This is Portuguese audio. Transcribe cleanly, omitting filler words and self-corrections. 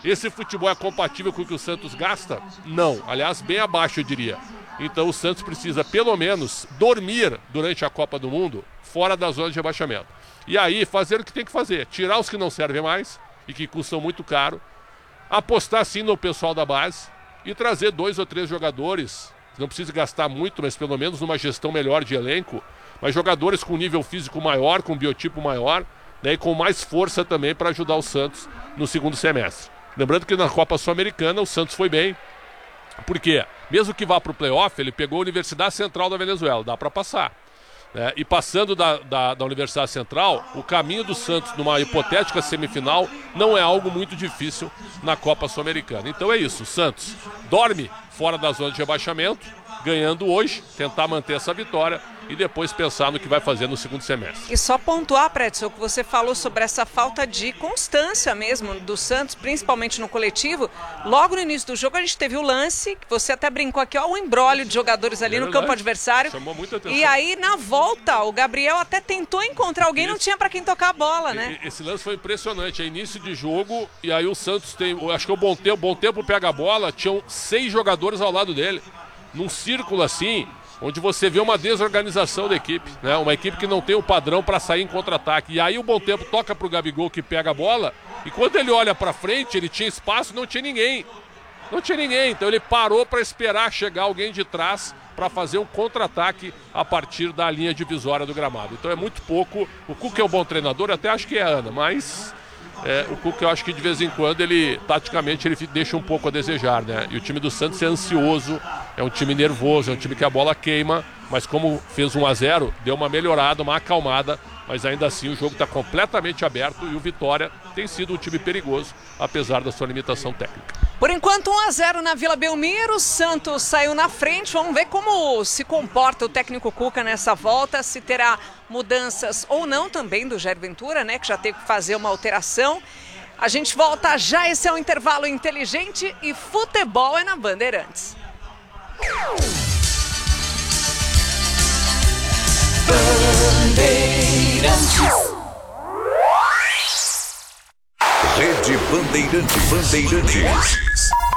Esse futebol é compatível com o que o Santos gasta? Não. Aliás, bem abaixo, eu diria. Então o Santos precisa, pelo menos, dormir durante a Copa do Mundo fora da zona de rebaixamento. E aí, fazer o que tem que fazer. Tirar os que não servem mais e que custam muito caro. Apostar, sim, no pessoal da base e trazer 2 ou 3 jogadores. Não precisa gastar muito, mas pelo menos numa gestão melhor de elenco. Mas jogadores com nível físico maior, com biotipo maior, né, e com mais força também para ajudar o Santos no segundo semestre. Lembrando que na Copa Sul-Americana o Santos foi bem. Por quê? Mesmo que vá para o playoff, ele pegou a Universidade Central da Venezuela, dá para passar. E passando da Universidade Central, o caminho do Santos numa hipotética semifinal não é algo muito difícil na Copa Sul-Americana. Então é isso, o Santos dorme fora da zona de rebaixamento, ganhando hoje, tentar manter essa vitória e depois pensar no que vai fazer no segundo semestre. E só pontuar, Predson, o que você falou sobre essa falta de constância mesmo do Santos, principalmente no coletivo. Logo no início do jogo a gente teve o lance, que você até brincou aqui, ó, o embrólio de jogadores ali no campo adversário. Chamou muita atenção. E aí na volta o Gabriel até tentou encontrar alguém, não tinha para quem tocar a bola, né? Esse lance foi impressionante, é início de jogo e aí o Santos tem, acho que o Bom Tempo pega a bola, tinham 6 jogadores ao lado dele, num círculo assim, onde você vê uma desorganização da equipe, né? Uma equipe que não tem o padrão para sair em contra-ataque. E aí o Bom Tempo toca pro Gabigol, que pega a bola, e quando ele olha para frente, ele tinha espaço, não tinha ninguém. Não tinha ninguém, então ele parou para esperar chegar alguém de trás para fazer um contra-ataque a partir da linha divisória do gramado. Então é muito pouco. O Cuca é um bom treinador, eu até acho que é, Ana, mas o Cuca eu acho que de vez em quando taticamente ele deixa um pouco a desejar, né? E o time do Santos é ansioso, é um time nervoso, é um time que a bola queima, mas como fez 1-0, deu uma melhorada, uma acalmada, mas ainda assim o jogo está completamente aberto e o Vitória tem sido um time perigoso, apesar da sua limitação técnica. Por enquanto 1-0 na Vila Belmiro, o Santos saiu na frente, vamos ver como se comporta o técnico Cuca nessa volta, se terá mudanças ou não também do Jair Ventura, né, que já teve que fazer uma alteração. A gente volta já, esse é o intervalo inteligente e futebol é na Bandeirantes. Bandeirantes. Rede Bandeirantes.